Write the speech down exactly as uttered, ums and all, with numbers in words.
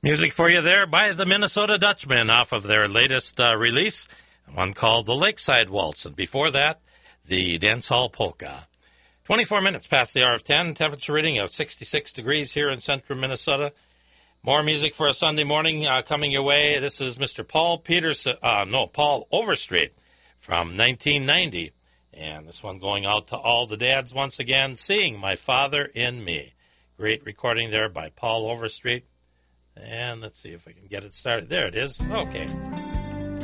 Music for you there by the Minnesota Dutchmen off of their latest uh, release, one called the Lakeside Waltz, and before that, the Dance Hall Polka. twenty-four minutes past the hour of ten, temperature reading of sixty-six degrees here in central Minnesota. More music for a Sunday morning uh, coming your way. This is Mister Paul Peterson, uh, no, Paul Overstreet from nineteen ninety. And this one going out to all the dads once again, Seeing My Father in Me. Great recording there by Paul Overstreet. And let's see if we can get it started. There it is. Okay.